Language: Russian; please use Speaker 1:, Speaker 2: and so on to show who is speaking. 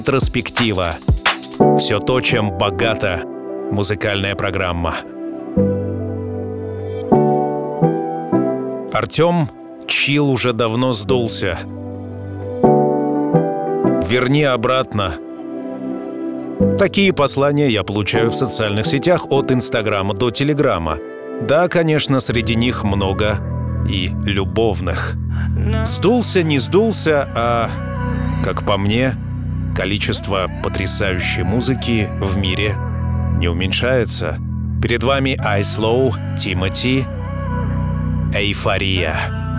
Speaker 1: Ретроспектива. Все то, чем богата музыкальная программа. Артём, чил уже давно сдулся. Верни обратно. Такие послания я получаю в социальных сетях от Инстаграма до Телеграма. Да, конечно, среди них много и любовных. Сдулся, не сдулся, а, как по мне, количество потрясающей музыки в мире не уменьшается. Перед вами I Slow, Тимати, «Эйфория».